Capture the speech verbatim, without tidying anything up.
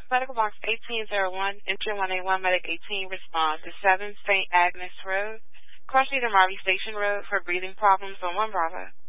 Medical Box eighteen oh one, Entry one eighty-one, Medic eighteen, response to seven Saint Agnes Road, Crush Marvey Station Road for breathing problems on one Bravo.